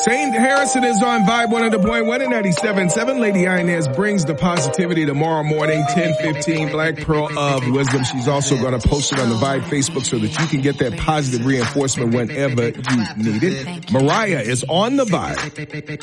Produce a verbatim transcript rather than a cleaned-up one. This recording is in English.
Saint Harrison is on Vibe one hundred point one and ninety-seven point seven. Lady Inez brings the positivity tomorrow morning, ten fifteen, Black Pearl of Wisdom. She's also going to post it on the Vibe Facebook so that you can get that positive reinforcement whenever you need it. Mariah is on the Vibe.